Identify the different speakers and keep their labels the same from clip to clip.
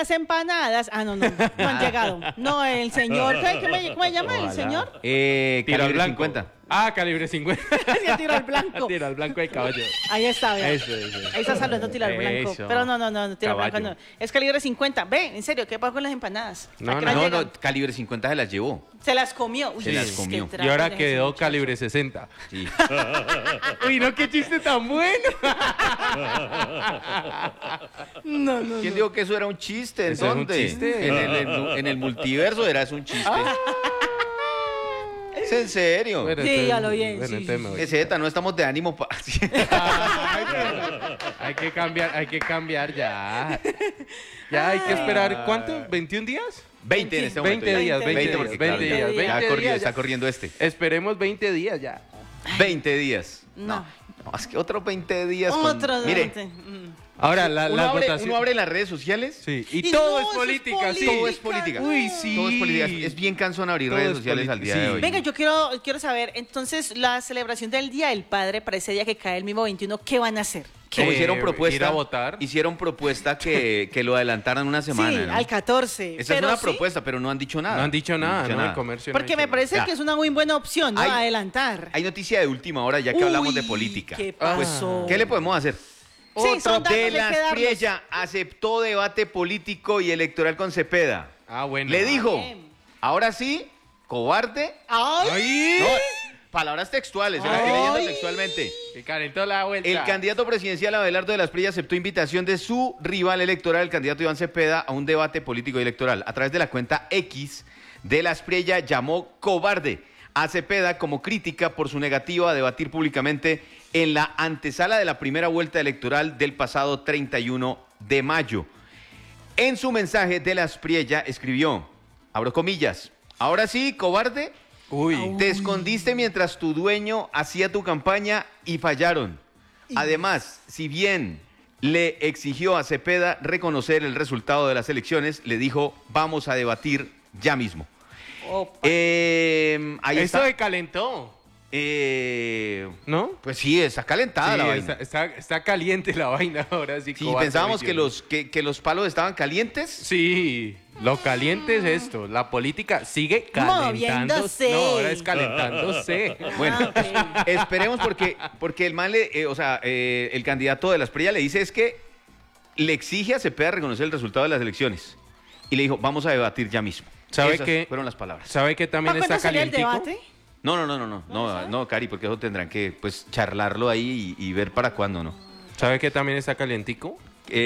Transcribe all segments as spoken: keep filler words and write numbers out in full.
Speaker 1: las empanadas. Ah, no, no, no han llegado. No, el señor, ¿qué, qué me, ¿cómo se llama
Speaker 2: Ojalá.
Speaker 1: el señor?
Speaker 3: Eh,
Speaker 2: Tiro al
Speaker 3: calibre
Speaker 2: blanco.
Speaker 3: cincuenta.
Speaker 2: Ah, calibre cincuenta.
Speaker 1: Sí, tiro al blanco.
Speaker 2: Tiro al blanco de caballo.
Speaker 1: Ahí está, vea.
Speaker 2: Eso, eso.
Speaker 1: Ahí está saludando tiro al blanco.
Speaker 2: Eso.
Speaker 1: Pero no, no, no, no tiro al blanco
Speaker 2: Caballo.
Speaker 1: no. Es calibre cincuenta. Ve, en serio, ¿qué pasó con las empanadas?
Speaker 2: No,
Speaker 1: ¿A qué
Speaker 2: no,
Speaker 1: hora
Speaker 3: No,
Speaker 1: llegan?
Speaker 3: no, calibre cincuenta se las llevó.
Speaker 1: Se las comió. Uy,
Speaker 3: Se las
Speaker 1: es que
Speaker 3: comió.
Speaker 1: trago
Speaker 2: Y ahora
Speaker 1: de ese
Speaker 2: quedó
Speaker 1: muchacho.
Speaker 2: calibre sesenta.
Speaker 3: Sí.
Speaker 2: Uy, no, qué chiste tan bueno.
Speaker 1: No, no,
Speaker 3: ¿Quién
Speaker 1: no.
Speaker 3: dijo que eso era un chiste? ¿En
Speaker 2: Eso es un
Speaker 3: dónde?
Speaker 2: chiste.
Speaker 3: En el, en- en el multiverso era eso un chiste. ¿Es en serio?
Speaker 2: Bueno,
Speaker 1: Sí,
Speaker 2: entonces-
Speaker 1: ya lo bien,
Speaker 2: bueno,
Speaker 1: sí,
Speaker 2: entonces
Speaker 1: sí,
Speaker 2: me voy.
Speaker 3: Es Z, no estamos de ánimo. Pa...
Speaker 2: Ay, pero hay que cambiar, hay que cambiar ya. Ya hay que esperar, ¿cuánto? ¿veintiún días?
Speaker 3: veinte en este momento.
Speaker 2: veinte
Speaker 3: ya.
Speaker 2: días, veinte días,
Speaker 3: porque,
Speaker 2: veinte
Speaker 3: claro, ya-
Speaker 2: días,
Speaker 3: ya
Speaker 2: veinte
Speaker 3: corrió-
Speaker 2: días,
Speaker 3: está
Speaker 2: ya.
Speaker 3: corriendo este.
Speaker 2: Esperemos veinte días ya.
Speaker 3: veinte días.
Speaker 1: No.
Speaker 3: No, es que otros veinte días. con-
Speaker 1: Otro
Speaker 3: Mire,
Speaker 1: veinte. Mm.
Speaker 2: Ahora, la,
Speaker 3: uno,
Speaker 2: la
Speaker 3: abre,
Speaker 2: votación.
Speaker 3: uno abre las redes sociales.
Speaker 2: Sí, y,
Speaker 1: Y
Speaker 2: todo
Speaker 1: no,
Speaker 2: es
Speaker 1: eso es
Speaker 2: política, sí.
Speaker 3: Todo es política.
Speaker 2: Uy, sí.
Speaker 3: Todo es política. Es bien cansón abrir
Speaker 2: Todo
Speaker 3: redes
Speaker 2: es
Speaker 3: sociales al día
Speaker 2: política,
Speaker 3: de
Speaker 2: sí.
Speaker 3: hoy.
Speaker 1: Venga, yo quiero, quiero saber, entonces, la celebración del Día del Padre para ese día que cae el mismo veintiuno, ¿qué van a hacer?
Speaker 3: Como
Speaker 2: Eh,
Speaker 3: hicieron propuesta,
Speaker 2: ir a votar.
Speaker 3: hicieron propuesta que, que lo adelantaran una semana.
Speaker 1: Sí,
Speaker 3: ¿no?
Speaker 1: al catorce.
Speaker 3: Esa
Speaker 1: pero
Speaker 3: es una
Speaker 1: sí,
Speaker 3: propuesta, pero no han dicho nada.
Speaker 2: No han dicho nada,
Speaker 3: dicho
Speaker 2: ¿no? El comercio no ha
Speaker 1: Porque
Speaker 2: dicho
Speaker 1: me parece
Speaker 3: Ya.
Speaker 1: que es una muy buena opción, ¿no?
Speaker 3: Hay-
Speaker 1: Adelantar.
Speaker 3: Hay noticia de última hora, ya que hablamos de
Speaker 1: Uy,
Speaker 3: política.
Speaker 1: ¿Qué
Speaker 2: Ah.
Speaker 1: pasó?
Speaker 3: ¿Qué le podemos hacer?
Speaker 1: Sí, son datos,
Speaker 3: de
Speaker 1: hay que
Speaker 3: las
Speaker 1: darlos.
Speaker 3: Priella aceptó debate político y electoral con Cepeda.
Speaker 2: nada. Ah, bueno.
Speaker 3: Le dijo,
Speaker 1: bien.
Speaker 3: ahora sí, cobarde.
Speaker 1: ¡Ay!
Speaker 2: ¡Ay!
Speaker 3: No, palabras textuales, se las estoy leyendo
Speaker 1: Ay.
Speaker 3: textualmente.
Speaker 2: Que calentó la vuelta.
Speaker 3: El candidato presidencial Abelardo de las Priella aceptó invitación de su rival electoral, el candidato Iván Cepeda, a un debate político y electoral. A través de la cuenta X de las Priella llamó cobarde a Cepeda como crítica por su negativa a debatir públicamente en la antesala de la primera vuelta electoral del pasado treinta y uno de mayo. En su mensaje, de las Priella escribió, abro comillas, ahora sí, cobarde,
Speaker 2: Uy.
Speaker 3: te escondiste mientras tu dueño hacía tu campaña y fallaron. Además, si bien le exigió a Cepeda reconocer el resultado de las elecciones, le dijo, vamos a debatir ya mismo.
Speaker 1: Opa.
Speaker 3: Eh, ahí
Speaker 2: Esto
Speaker 3: está.
Speaker 2: de calentó,
Speaker 3: Eh,
Speaker 2: ¿no?
Speaker 3: pues sí, está calentada
Speaker 2: Sí,
Speaker 3: la
Speaker 2: está,
Speaker 3: vaina.
Speaker 2: está, está caliente la vaina ahora, sí.
Speaker 3: Si
Speaker 2: cobarde,
Speaker 3: pensábamos que
Speaker 2: diciendo.
Speaker 3: los, que, que los palos estaban calientes,
Speaker 2: Sí, lo caliente es esto. La política sigue calentándose.
Speaker 1: Moviéndose.
Speaker 2: No, ahora es calentándose.
Speaker 3: bueno,
Speaker 1: Ah, ok.
Speaker 3: esperemos porque, porque el man, le, eh, o sea, eh, el candidato de las Priella le dice es que le exige a Cepeda reconocer el resultado de las elecciones. Y le dijo, vamos a debatir ya mismo.
Speaker 2: ¿Sabe
Speaker 3: Esas
Speaker 2: qué?
Speaker 3: fueron las palabras.
Speaker 2: ¿Sabe que también
Speaker 1: ¿Para
Speaker 2: está
Speaker 1: cuándo sería el
Speaker 2: calientico?
Speaker 1: debate?
Speaker 3: No, no, no, no, no, no, no, Cari, porque eso tendrán que pues charlarlo ahí y, y ver para cuándo, ¿no?
Speaker 2: ¿Sabe que también está calientico?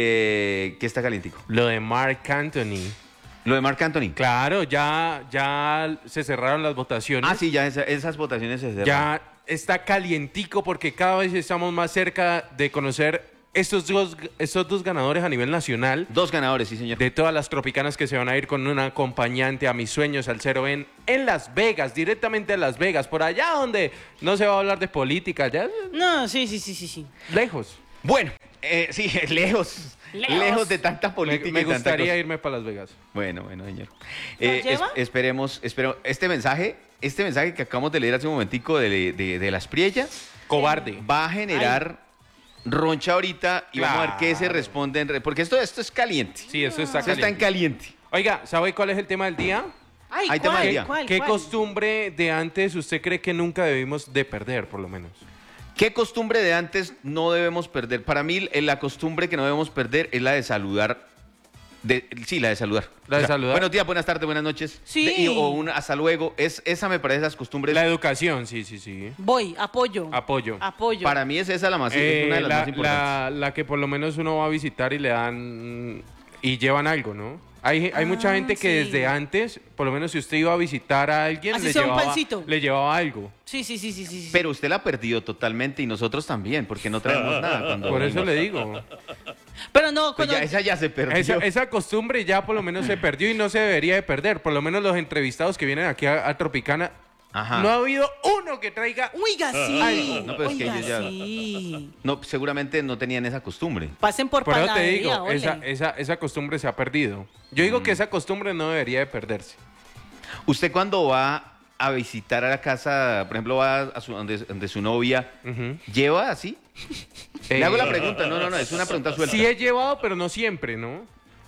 Speaker 3: Eh, ¿Qué está calientico?
Speaker 2: Lo de Mark Anthony.
Speaker 3: Lo de Marc Anthony.
Speaker 2: Claro, ya, ya se cerraron las votaciones.
Speaker 3: Ah, sí, ya esa- esas votaciones se cerraron.
Speaker 2: Ya está calientico porque cada vez estamos más cerca de conocer estos dos, estos dos ganadores a nivel nacional
Speaker 3: Dos ganadores, sí, señor.
Speaker 2: de todas las tropicanas que se van a ir con un acompañante a mis sueños al cero en en Las Vegas, directamente en Las Vegas, por allá donde no se va a hablar de política, ya
Speaker 1: No, sí, sí, sí, sí, sí.
Speaker 2: lejos.
Speaker 3: Bueno, eh, sí, lejos.
Speaker 1: Lejos.
Speaker 3: Lejos de tanta
Speaker 2: Me,
Speaker 3: política
Speaker 2: me
Speaker 3: y tanta
Speaker 2: gustaría
Speaker 3: cosa.
Speaker 2: irme para Las Vegas.
Speaker 3: Bueno, bueno, señor.
Speaker 1: ¿Lo
Speaker 3: Eh, es-
Speaker 1: lleva?
Speaker 3: esperemos, espero, este mensaje, este mensaje que acabamos de leer hace un momentico de, de, de las Priella,
Speaker 2: Cobarde.
Speaker 3: va a generar roncha ahorita y vamos a ver qué se
Speaker 2: Claro.
Speaker 3: responde, en re- porque esto, esto es caliente.
Speaker 2: Sí, eso está
Speaker 3: Esto está en
Speaker 2: caliente.
Speaker 3: caliente.
Speaker 2: Oiga, ¿sabe cuál es el tema del día?
Speaker 1: Ay,
Speaker 3: Hay tema
Speaker 1: ¿cuál,
Speaker 3: del día.
Speaker 1: cuál,
Speaker 2: ¿Qué
Speaker 1: cuál?
Speaker 2: costumbre de antes usted cree que nunca debimos de perder, por lo menos?
Speaker 3: ¿Qué costumbre de antes no debemos perder? Para mí, eh, la costumbre que no debemos perder es la de saludar. De, sí, la de saludar.
Speaker 2: La de saludar.
Speaker 3: Buenos días, buenas tardes, buenas noches.
Speaker 1: Sí.
Speaker 3: De- y- o un hasta luego. Es, esa me parece las costumbres.
Speaker 2: La educación, sí, sí, sí.
Speaker 1: Voy, apoyo.
Speaker 2: Apoyo.
Speaker 1: Apoyo.
Speaker 3: Para mí es esa la más, es
Speaker 2: Eh,
Speaker 3: una de las
Speaker 2: la,
Speaker 3: más importantes.
Speaker 2: la- la que por lo menos uno va a visitar y le dan y llevan algo, ¿no? Hay, hay mucha
Speaker 1: Ah,
Speaker 2: gente que
Speaker 1: sí.
Speaker 2: desde antes, por lo menos si usted iba a visitar a alguien,
Speaker 1: Así
Speaker 2: le
Speaker 1: sea un
Speaker 2: llevaba,
Speaker 1: pancito.
Speaker 2: le llevaba algo.
Speaker 1: Sí, sí, sí, sí, sí. sí.
Speaker 3: Pero usted la ha perdido totalmente y nosotros también, porque no traemos nada. Cuando
Speaker 2: Por eso
Speaker 3: venimos.
Speaker 2: le digo.
Speaker 1: Pero no,
Speaker 3: Pues
Speaker 1: cuando...
Speaker 3: ya, esa ya se perdió.
Speaker 2: Esa, esa costumbre ya por lo menos se perdió y no se debería de perder. Por lo menos los entrevistados que vienen aquí a, a Tropicana,
Speaker 3: Ajá.
Speaker 2: no ha habido uno que traiga...
Speaker 1: Oiga, sí.
Speaker 3: Ay, no, pero es que
Speaker 1: Oiga,
Speaker 3: ellos ya-
Speaker 1: sí.
Speaker 3: No, seguramente no tenían esa costumbre.
Speaker 1: Pasen por
Speaker 2: Por eso te
Speaker 1: panadería,
Speaker 2: digo,
Speaker 1: ole.
Speaker 2: esa, esa, esa costumbre se ha perdido. Yo digo
Speaker 3: Mm.
Speaker 2: que esa costumbre no debería de perderse.
Speaker 3: Usted cuando va a visitar a la casa, por ejemplo, va a su, donde, donde su novia,
Speaker 2: Ujú.
Speaker 3: ¿lleva así?
Speaker 2: Eh,
Speaker 3: Le hago la pregunta, no, no, no, es una pregunta suelta.
Speaker 2: Sí he llevado, pero no siempre, ¿no?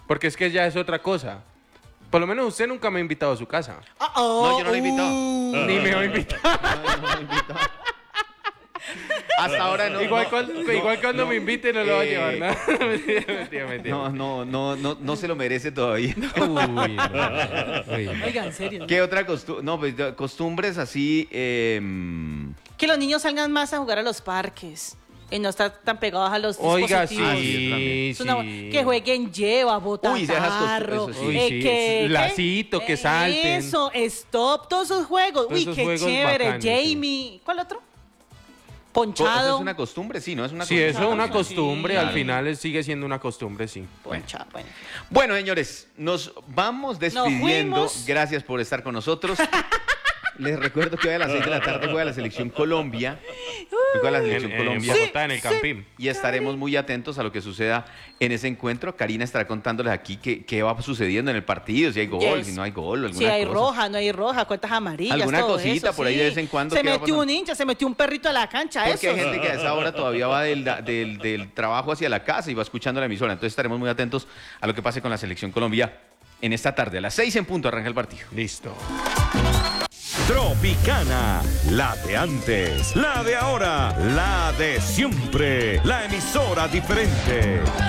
Speaker 2: Porque es que ya es otra cosa. Por lo menos usted nunca me ha invitado a su casa.
Speaker 1: Ah, oh,
Speaker 3: No, yo no lo he invitado.
Speaker 1: uh.
Speaker 2: Ni me va a invitar.
Speaker 3: No, no me invitó. Hasta ahora no.
Speaker 2: igual
Speaker 3: no,
Speaker 2: cuando,
Speaker 3: no,
Speaker 2: igual cuando
Speaker 3: no,
Speaker 2: me invite no lo va a
Speaker 3: eh,
Speaker 2: llevar nada. Mentira, mentira, mentira.
Speaker 3: No, no, no, no, no se lo merece todavía.
Speaker 2: Uy, no. Uy, no.
Speaker 1: Oiga, en serio.
Speaker 3: ¿Qué otra costumbre? No, pues costumbres así. Eh,
Speaker 1: Que los niños salgan más a jugar a los parques y no estar tan pegados a los
Speaker 2: Oiga, sí,
Speaker 1: dispositivos.
Speaker 2: sí.
Speaker 1: Es una- que jueguen lleva, botatarro,
Speaker 3: Uy, dejas costu- eso sí.
Speaker 2: Uy,
Speaker 1: eh,
Speaker 2: sí,
Speaker 1: que,
Speaker 2: lacito,
Speaker 1: ¿qué?
Speaker 2: que salten.
Speaker 1: Eso, stop, todos esos juegos.
Speaker 2: Todos
Speaker 1: Uy,
Speaker 2: esos
Speaker 1: qué
Speaker 2: juegos
Speaker 1: chévere.
Speaker 2: bacanos, sí.
Speaker 1: Jamie, ¿cuál otro?
Speaker 3: ¿Eso
Speaker 1: Ponchado.
Speaker 3: es una costumbre? Sí, ¿no? Es una
Speaker 2: Sí,
Speaker 3: costumbre.
Speaker 2: eso es una
Speaker 1: Sí.
Speaker 2: costumbre. Al
Speaker 1: Claro.
Speaker 2: final es- sigue siendo una costumbre, sí.
Speaker 1: Ponchado, bueno.
Speaker 3: Bueno, señores, nos vamos despidiendo.
Speaker 1: fuimos.
Speaker 3: Gracias por estar con nosotros. Les recuerdo que hoy a las seis de la tarde juega la selección Colombia. Juega la
Speaker 2: En,
Speaker 3: selección
Speaker 2: en
Speaker 3: Colombia.
Speaker 2: Bogotá, en el Campín.
Speaker 3: Y estaremos muy atentos a lo que suceda en ese encuentro. Karina estará contándoles aquí qué, qué va sucediendo en el partido, si hay gol,
Speaker 1: Yes.
Speaker 3: si no hay gol, alguna
Speaker 1: Si hay
Speaker 3: cosa.
Speaker 1: roja, no hay roja, cuentas amarillas.
Speaker 3: Alguna
Speaker 1: todo
Speaker 3: cosita
Speaker 1: eso,
Speaker 3: por ahí
Speaker 1: sí.
Speaker 3: de vez en cuando
Speaker 1: Se
Speaker 3: que va
Speaker 1: metió
Speaker 3: pasando.
Speaker 1: un hincha, se metió un perrito a la cancha.
Speaker 3: Porque
Speaker 1: eso.
Speaker 3: hay gente que a esa hora todavía va del, del, del trabajo hacia la casa y va escuchando la emisora. Entonces estaremos muy atentos a lo que pase con la selección Colombia en esta tarde. A las seis en punto arranca el partido.
Speaker 2: Listo.
Speaker 4: Tropicana, la de antes, la de ahora, la de siempre, la emisora diferente.